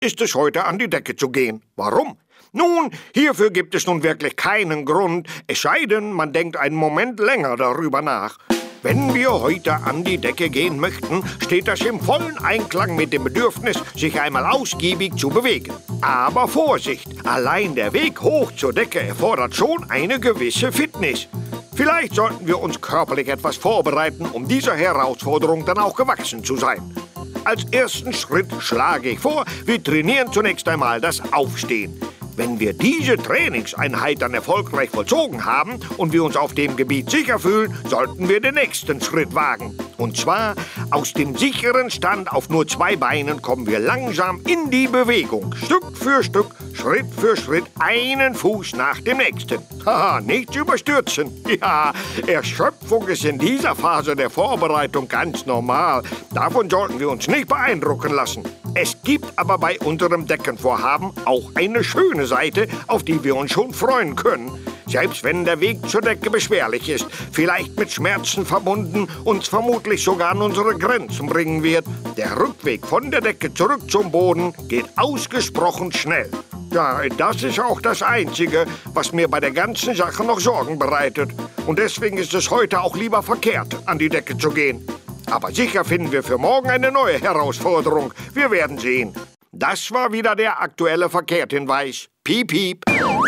ist es heute an die Decke zu gehen. Warum? Nun, hierfür gibt es nun wirklich keinen Grund, es sei denn, man denkt einen Moment länger darüber nach. Wenn wir heute an die Decke gehen möchten, steht das im vollen Einklang mit dem Bedürfnis, sich einmal ausgiebig zu bewegen. Aber Vorsicht, allein der Weg hoch zur Decke erfordert schon eine gewisse Fitness. Vielleicht sollten wir uns körperlich etwas vorbereiten, um dieser Herausforderung dann auch gewachsen zu sein. Als ersten Schritt schlage ich vor, wir trainieren zunächst einmal das Aufstehen. Wenn wir diese Trainingseinheit dann erfolgreich vollzogen haben und wir uns auf dem Gebiet sicher fühlen, sollten wir den nächsten Schritt wagen. Und zwar, aus dem sicheren Stand auf nur 2 Beinen kommen wir langsam in die Bewegung. Stück für Stück, Schritt für Schritt, einen Fuß nach dem nächsten. Haha, nichts überstürzen. Ja, Erschöpfung ist in dieser Phase der Vorbereitung ganz normal. Davon sollten wir uns nicht beeindrucken lassen. Es gibt aber bei unserem Deckenvorhaben auch eine schöne Seite, auf die wir uns schon freuen können. Selbst wenn der Weg zur Decke beschwerlich ist, vielleicht mit Schmerzen verbunden, uns vermutlich sogar an unsere Grenzen bringen wird, der Rückweg von der Decke zurück zum Boden geht ausgesprochen schnell. Ja, das ist auch das Einzige, was mir bei der ganzen Sache noch Sorgen bereitet. Und deswegen ist es heute auch lieber verkehrt, an die Decke zu gehen. Aber sicher finden wir für morgen eine neue Herausforderung. Wir werden sehen. Das war wieder der aktuelle Verkehrshinweis. Piep, piep.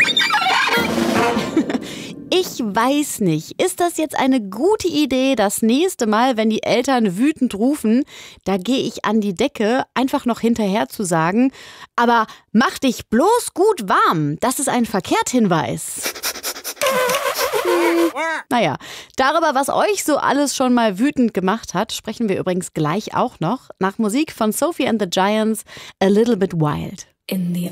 Ich weiß nicht, ist das jetzt eine gute Idee, das nächste Mal, wenn die Eltern wütend rufen, da gehe ich an die Decke, einfach noch hinterher zu sagen, aber mach dich bloß gut warm, das ist ein Verkehrshinweis. Naja, darüber, was euch so alles schon mal wütend gemacht hat, sprechen wir übrigens gleich auch noch. Nach Musik von Sophie and the Giants, A Little Bit Wild. In the